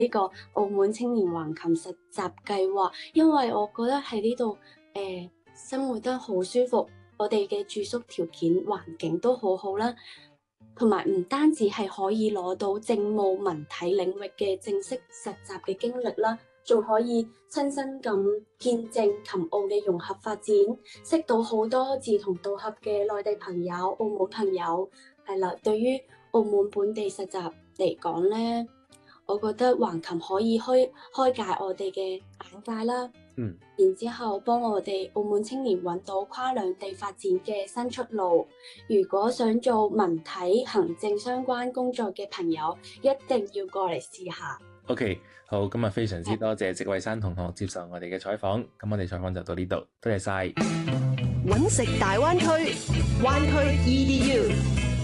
呢個澳門青年橫琴實習計劃，因為我覺得喺呢度生活得好舒服，我哋嘅住宿條件環境都好好啦，同埋唔單止係可以攞到政務文體領域嘅正式實習嘅經歷啦，仲可以親身咁見證琴澳嘅融合發展，識到好多志同道合嘅內地朋友、澳門朋友。係啦，對於澳門本地實習嚟講咧，我覺得橫琴可以開解我哋嘅眼界啦。然之後幫我哋澳門青年揾到跨兩地發展嘅新出路。如果想做文體行政相關工作嘅朋友，一定要過嚟試下。 OK， 好，今日非常之多謝職偉珊同學接受我哋嘅採訪。咁我哋採訪就到呢度，多謝晒。 揾食大灣區，灣區 EDU。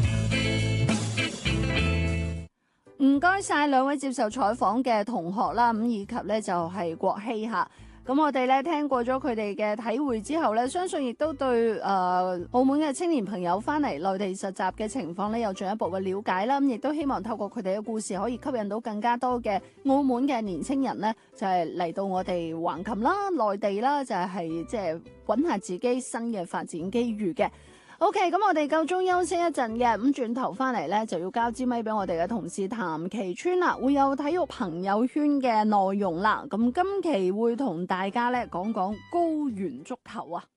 唔該晒兩位接受採訪嘅同學啦，咁以及咧就係國希嚇。咁我哋咧聽過咗佢哋嘅體會之後咧，相信亦都對澳門嘅青年朋友翻嚟內地實習嘅情況咧有進一步嘅了解啦。咁亦都希望透過佢哋嘅故事，可以吸引到更加多嘅澳門嘅年青人咧，就係嚟到我哋橫琴啦、內地啦，就係即係揾下自己新嘅發展機遇嘅。OK， 咁我哋夠鐘休息一陣嘅，咁轉頭翻嚟咧就要交支咪俾我哋嘅同事譚其川啦，會有體育朋友圈嘅內容啦。咁今期會同大家咧講講高原足球啊。